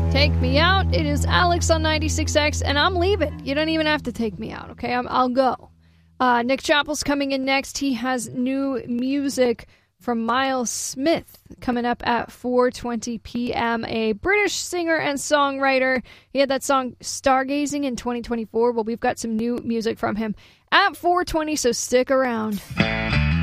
Take Me Out. It is Alex on 96X, and I'm leaving. You don't even have to take me out, okay? I'll go. Nick Chappell's coming in next. He has new music from Miles Smith coming up at 4:20 p.m., a British singer and songwriter. He had that song Stargazing in 2024. Well, we've got some new music from him at 4:20, so stick around.